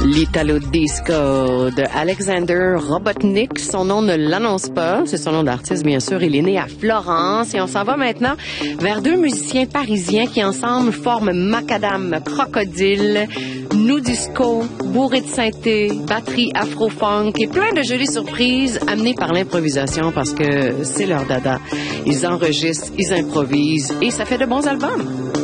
L'Italo Disco de Alexander Robotnik. Son nom ne l'annonce pas. C'est son nom d'artiste, bien sûr. Il est né à Florence. Et on s'en va maintenant vers deux musiciens parisiens qui, ensemble, forment Macadam Crocodile, Nu Disco, bourré de synthé, batterie afro-funk et plein de jolies surprises amenées par l'improvisation parce que c'est leur dada. Ils enregistrent, ils improvisent et ça fait de bons albums.